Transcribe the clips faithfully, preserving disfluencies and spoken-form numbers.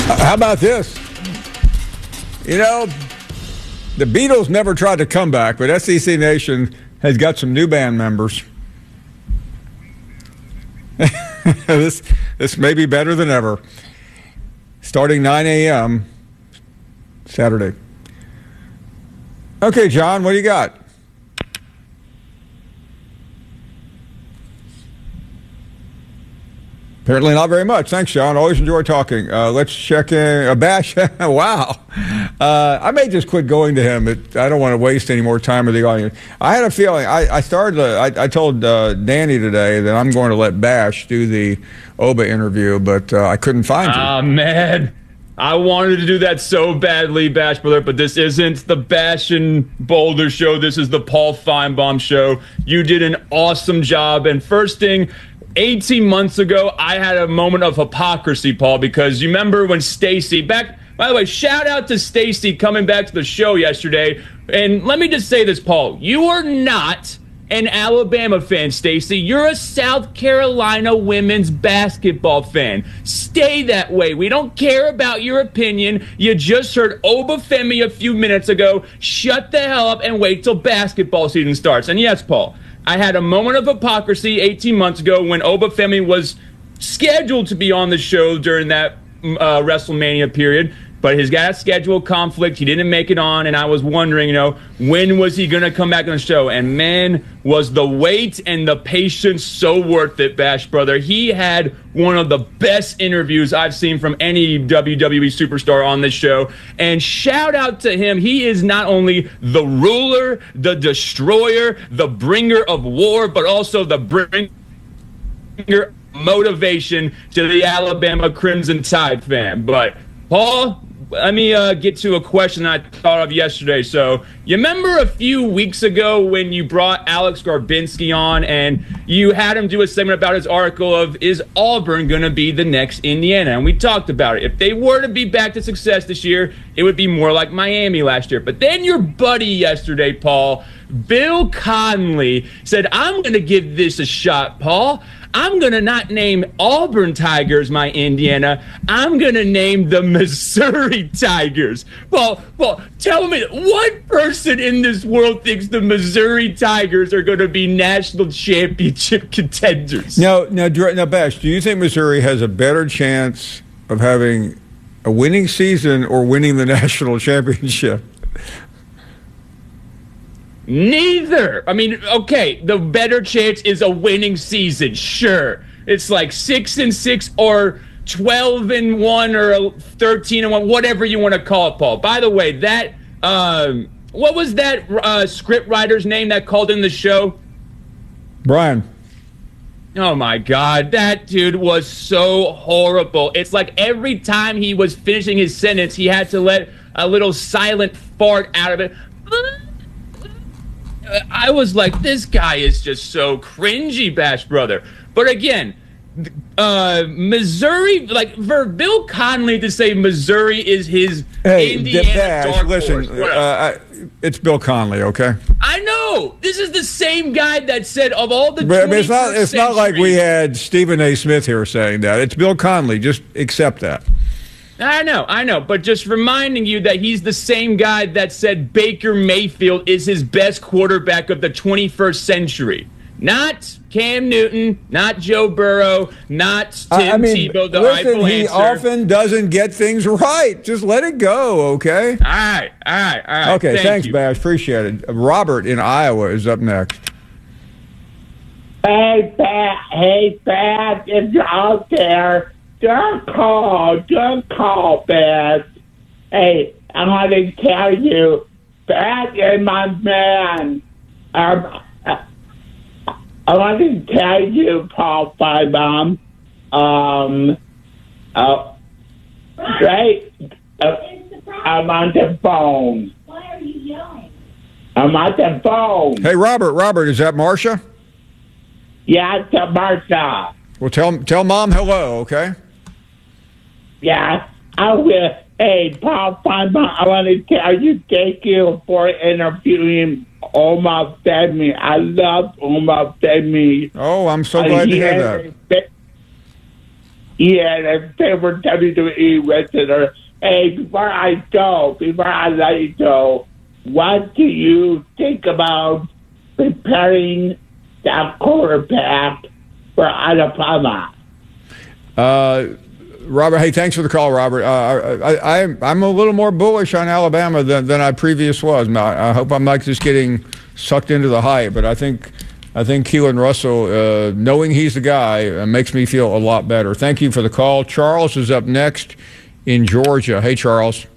How about this? You know, the Beatles never tried to come back, but S E C Nation has got some new band members. this this may be better than ever. Starting nine a.m. Saturday. Okay, John, what do you got? Apparently not very much. Thanks, John. Always enjoy talking. Uh, let's check in. Uh, Bash, wow. Uh, I may just quit going to him. It, I don't want to waste any more time with the audience. I had a feeling. I, I started. To, I, I told uh, Danny today that I'm going to let Bash do the Oba interview, but uh, I couldn't find you. Ah, man. I wanted to do that so badly, Bash Brother, but this isn't the Bash and Boulder show. This is the Paul Feinbaum show. You did an awesome job. And first thing, eighteen months ago, I had a moment of hypocrisy, Paul, because you remember when Stacy back. By the way, shout out to Stacy coming back to the show yesterday. And let me just say this, Paul. You are not an Alabama fan, Stacy. You're a South Carolina women's basketball fan. Stay that way. We don't care about your opinion. You just heard Obafemi a few minutes ago. Shut the hell up and wait till basketball season starts. And yes, Paul, I had a moment of hypocrisy eighteen months ago when Obafemi was scheduled to be on the show during that uh, WrestleMania period, but he's got a schedule conflict. He didn't make it on, and I was wondering, you know, when was he going to come back on the show? And man, was the wait and the patience so worth it, Bash Brother. He had one of the best interviews I've seen from any W W E superstar on this show. And shout out to him. He is not only the ruler, the destroyer, the bringer of war, but also the bringer of motivation to the Alabama Crimson Tide fan. But, Paul, let me uh, get to a question I thought of yesterday. So, you remember a few weeks ago when you brought Alex Garbinski on and you had him do a segment about his article of, is Auburn going to be the next Indiana? And we talked about it. If they were to be back to success this year, it would be more like Miami last year. But then your buddy yesterday, Paul, Bill Conley, said, I'm going to give this a shot, Paul. I'm going to not name Auburn Tigers my Indiana. I'm going to name the Missouri Tigers. Well, well, tell me, what person in this world thinks the Missouri Tigers are going to be national championship contenders? Now, now, now, Bash, do you think Missouri has a better chance of having a winning season or winning the national championship? Neither. I mean, okay, the better chance is a winning season. Sure. It's like six and six or twelve and one or thirteen and one, whatever you want to call it, Paul. By the way, that, um, what was that uh, script writer's name that called in the show? Brian. Oh, my God. That dude was so horrible. It's like every time he was finishing his sentence, he had to let a little silent fart out of it. I was like, this guy is just so cringy, Bash Brother. But again, uh, Missouri, like for Bill Conley to say Missouri is his hey, Indiana Bash, dark listen, horse. uh, I, it's Bill Conley, okay? I know. This is the same guy that said of all the but, I mean, it's not. It's century, not like we had Stephen A. Smith here saying that. It's Bill Conley. Just accept that. I know, I know, but just reminding you that he's the same guy that said Baker Mayfield is his best quarterback of the twenty-first century. Not Cam Newton, not Joe Burrow, not Tim I mean, Tebow, the listen, rightful he answer. often doesn't get things right. Just let it go, okay? All right, all right, all right. Okay, Thank thanks, you. Bash. Appreciate it. Robert in Iowa is up next. Hey, Pat. Hey, Pat. It's out there. Don't call. Don't call, Pat. Hey, I want to tell you, Pat is my man. Um, I want to tell you, Paul Feinbaum, um, uh, right, uh, I'm on the phone. Why are you yelling? I'm on the phone. Hey, Robert. Robert, is that Marcia? Yeah, it's a Martha. Well, tell tell Mom hello, okay? Yeah, I will. Hey, Paul Feinbaum, I want to tell you, thank you for interviewing Oma Femi. I love Oma Femi. Oh, I'm so glad to hear that. Yeah, and favorite W W E wrestler. Hey, before I go, before I let you go, what do you think about preparing that quarterback for Alabama? Uh, Robert, hey, thanks for the call, Robert. Uh, I, I, I'm a little more bullish on Alabama than, than I previous was. I, I hope I'm not just getting sucked into the hype, but I think I think Keelan Russell, uh, knowing he's the guy, uh, makes me feel a lot better. Thank you for the call. Charles is up next in Georgia. Hey, Charles.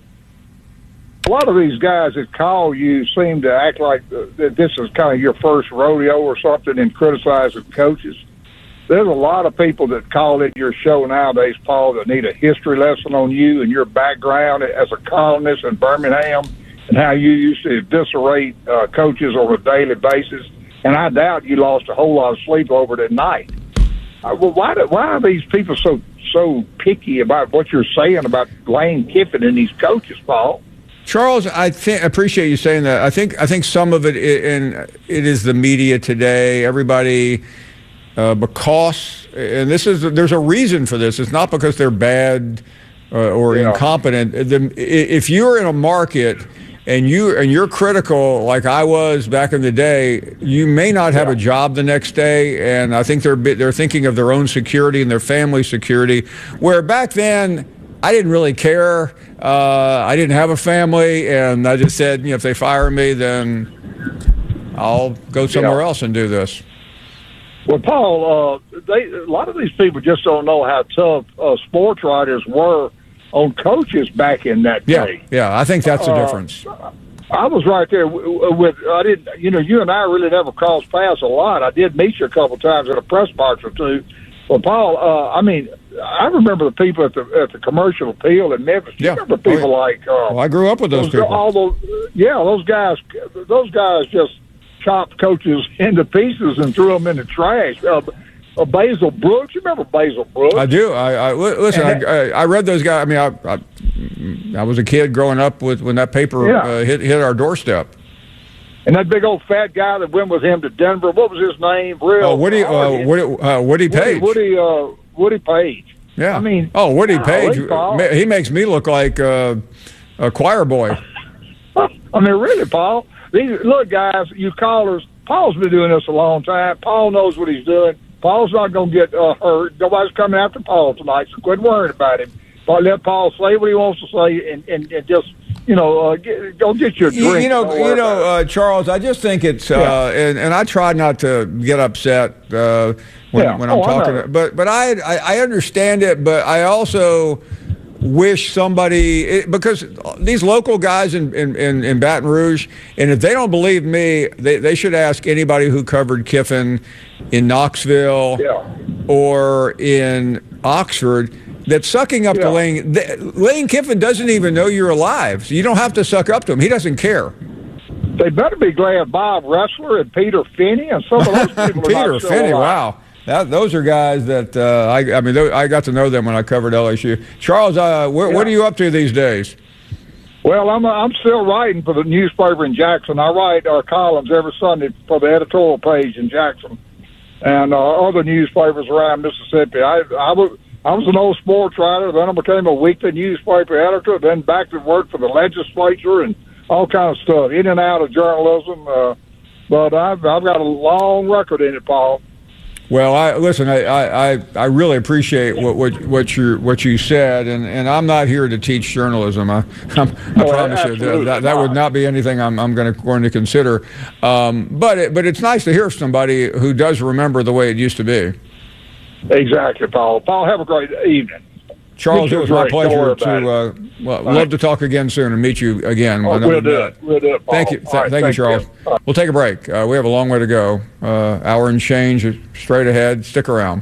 A lot of these guys that call you seem to act like uh, that this is kind of your first rodeo or something and criticizing coaches. There's a lot of people that call in your show nowadays, Paul, that need a history lesson on you and your background as a columnist in Birmingham and how you used to eviscerate uh, coaches on a daily basis. And I doubt you lost a whole lot of sleep over it at night. Uh, well, why do, why are these people so so picky about what you're saying about Lane Kiffin and these coaches, Paul? Charles, I think appreciate you saying that. I think I think some of it, in it is the media today. Everybody. Uh, because, and this is, there's a reason for this. It's not because they're bad uh, or yeah. incompetent. The, if you're in a market and you and you're critical, like I was back in the day, you may not have yeah. a job the next day. And I think they're they're thinking of their own security and their family security. Where back then, I didn't really care. Uh, I didn't have a family, and I just said, you know, if they fire me, then I'll go somewhere yeah. else and do this. Well, Paul, uh, they, a lot of these people just don't know how tough uh, sports writers were on coaches back in that day. Yeah, yeah, I think that's the uh, difference. I was right there with, I didn't, you know, you and I really never crossed paths a lot. I did meet you a couple of times at a press box or two. Well, Paul, uh, I mean, I remember the people at the at the Commercial Appeal in Memphis. You yeah. remember people oh, yeah. like? Uh, well, I grew up with those, those people. All those, yeah, those guys. Those guys just chopped coaches into pieces and threw them in the trash. Uh, uh, Basil Brooks, you remember Basil Brooks? I do. I, I listen. I, I, I read those guys. I mean, I, I I was a kid growing up with when that paper yeah. uh, hit hit our doorstep. And that big old fat guy that went with him to Denver, what was his name? Real oh, Woody, uh, Woody, uh, Woody Page. Woody, Woody, uh, Woody Page. Yeah. I mean, oh, Woody Page. He makes me look like uh, a choir boy. I mean, really, Paul. These look, guys, you callers. Paul's been doing this a long time. Paul knows what he's doing. Paul's not going to get uh, hurt. Nobody's coming after Paul tonight, so quit worrying about him. But let Paul say what he wants to say, and, and, and just you know, uh, get, go get your drink. You, you know, you know, uh, Charles. I just think it's, uh, yeah. and and I try not to get upset uh, when yeah. when I'm oh, talking. But but I, I I understand it. But I also wish somebody it, because these local guys in, in, in, in Baton Rouge, and if they don't believe me, they, they should ask anybody who covered Kiffin in Knoxville yeah. or in Oxford. That's sucking up yeah. to Lane. The, Lane Kiffin doesn't even know you're alive, so you don't have to suck up to him. He doesn't care. They better be glad Bob Wrestler and Peter Finney and some of those people Peter are not Finney, alive. wow. That, those are guys that uh, I, I mean. Those, I got to know them when I covered L S U. Charles, uh, wh- yeah. what are you up to these days? Well, I'm I'm still writing for the newspaper in Jackson. I write our columns every Sunday for the editorial page in Jackson, and uh, other newspapers around Mississippi. I I was I was an old sports writer. Then I became a weekly newspaper editor. Then back to work for the legislature and all kind of stuff, in and out of journalism. Uh, but I've I've got a long record in it, Paul. Well, I listen. I, I, I really appreciate what what what you what you said, and, and I'm not here to teach journalism. I I'm, I oh, promise you that, that that would not be anything I'm I'm going to going to consider. Um, but it, but it's nice to hear somebody who does remember the way it used to be. Exactly, Paul. Paul, have a great evening. Charles, it was my pleasure to uh, well, right. love to talk again soon and meet you again. Oh, we'll do it. We'll do it, Paul. Thank you, Th- right, thank you, Charles. You. We'll take a break. Uh, we have a long way to go. Uh, hour and change straight ahead. Stick around.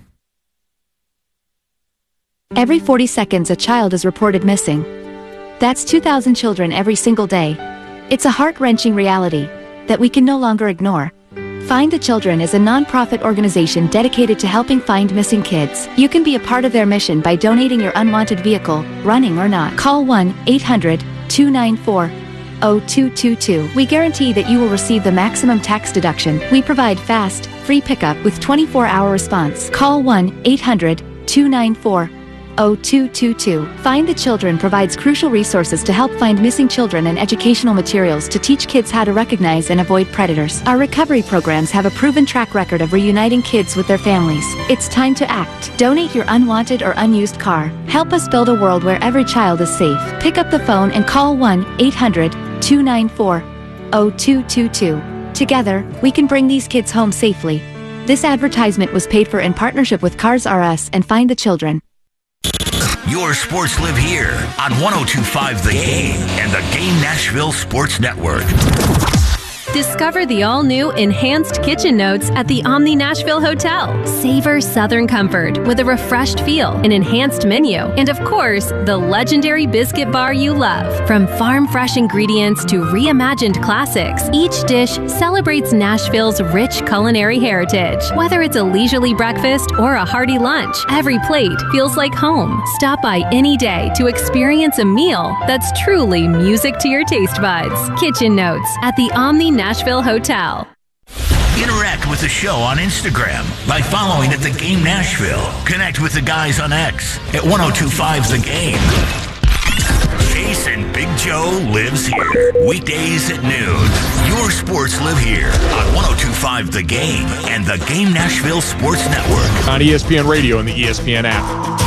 Every forty seconds, a child is reported missing. That's two thousand children every single day. It's a heart-wrenching reality that we can no longer ignore. Find the Children is a non-profit organization dedicated to helping find missing kids. You can be a part of their mission by donating your unwanted vehicle, running or not. Call one eight hundred two nine four zero two two two. We guarantee that you will receive the maximum tax deduction. We provide fast, free pickup with twenty-four hour response. Call one eight hundred two nine four, zero two two two. Find the Children provides crucial resources to help find missing children and educational materials to teach kids how to recognize and avoid predators. Our recovery programs have a proven track record of reuniting kids with their families. It's time to act. Donate your unwanted or unused car. Help us build a world where every child is safe. Pick up the phone and call one eight hundred, two nine four, zero two two two. Together, we can bring these kids home safely. This advertisement was paid for in partnership with Cars R Us and Find the Children. Your sports live here on one oh two point five The Game and the Game Nashville Sports Network. Discover the all-new Enhanced Kitchen Notes at the Omni Nashville Hotel. Savor Southern comfort with a refreshed feel, an enhanced menu, and of course, the legendary biscuit bar you love. From farm-fresh ingredients to reimagined classics, each dish celebrates Nashville's rich culinary heritage. Whether it's a leisurely breakfast or a hearty lunch, every plate feels like home. Stop by any day to experience a meal that's truly music to your taste buds. Kitchen Notes at the Omni Nashville Hotel. Interact with the show on Instagram by following at The Game Nashville. Connect with the guys on X at one oh two point five The Game. Jason Big Joe lives here. Weekdays at noon. Your sports live here on one oh two point five The Game and the Game Nashville Sports Network. On E S P N Radio and the E S P N app.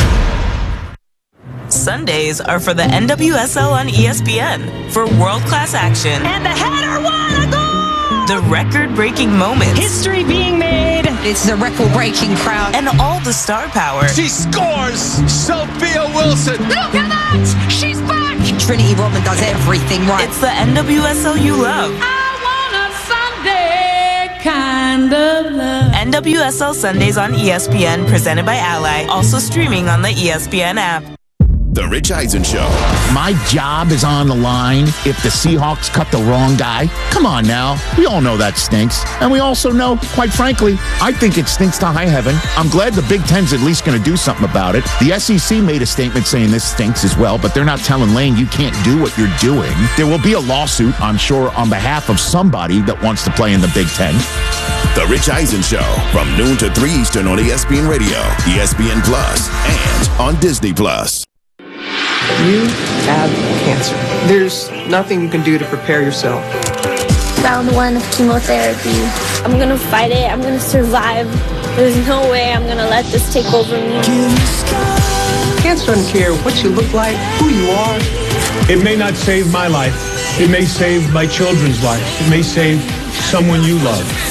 Sundays are for the N W S L on E S P N for world-class action. And the header won a goal! The record-breaking moments. History being made. It's the record-breaking crowd. And all the star power. She scores! Sophia Wilson! Look at that! She's back! Trinity Rodman does everything right. It's the N W S L you love. I want a Sunday kind of love. N W S L Sundays on E S P N, presented by Ally. Also streaming on the E S P N app. The Rich Eisen Show. My job is on the line if the Seahawks cut the wrong guy. Come on now. We all know that stinks. And we also know, quite frankly, I think it stinks to high heaven. I'm glad the Big Ten's at least going to do something about it. The S E C made a statement saying this stinks as well, but they're not telling Lane you can't do what you're doing. There will be a lawsuit, I'm sure, on behalf of somebody that wants to play in the Big Ten. The Rich Eisen Show from noon to three Eastern on E S P N Radio, E S P N Plus, and on Disney Plus. You have cancer. There's nothing you can do to prepare yourself. Round one of chemotherapy. I'm gonna fight it. I'm gonna survive. There's no way I'm gonna let this take over me. Cancer doesn't care what you look like, who you are. It may not save my life. It may save my children's life. It may save someone you love.